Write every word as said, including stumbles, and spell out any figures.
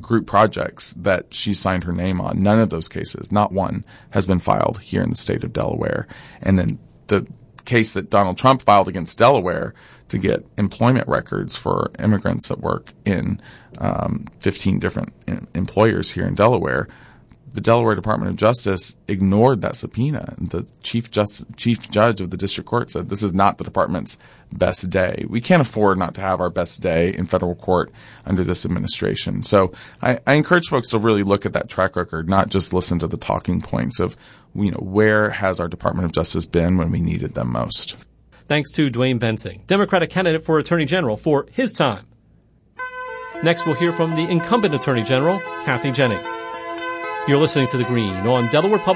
group projects that she signed her name on. None of those cases, not one, has been filed here in the state of Delaware. And then the case that Donald Trump filed against Delaware to get employment records for immigrants that work in um, fifteen different employers here in Delaware, the Delaware Department of Justice ignored that subpoena. The chief just, chief judge of the district court said this is not the department's best day. We can't afford not to have our best day in federal court under this administration. So I, I encourage folks to really look at that track record, not just listen to the talking points of, you know, where has our Department of Justice been when we needed them most. Thanks to Dwayne Bensing, Democratic candidate for Attorney General, for his time. Next, we'll hear from the incumbent Attorney General, Kathy Jennings. You're listening to The Green on Delaware Public